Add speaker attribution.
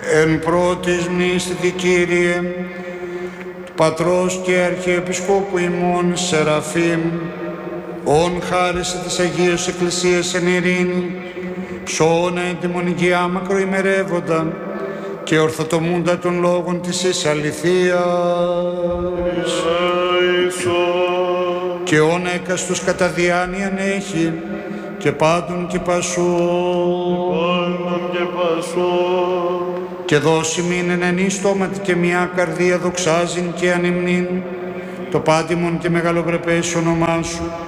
Speaker 1: Εν πρώτης μνήστητη Κύριε, Πατρός και Αρχιεπισκόπου ημών Σεραφείμ, ον χάρισε της Αγίας Εκκλησίας εν ειρήνη, σώνα εν τη μονικιά μακροημερεύοντα και ορθοτομούντα των λόγων της εις αληθείας. Και ον έκαστος κατά διάνοιαν έχει και πάντων και πασών. Και δώσει μην εν ενή στόματι και μια καρδία δοξάζειν και ανυμνήν το πάντιμον και μεγαλοπρεπές όνομά σου.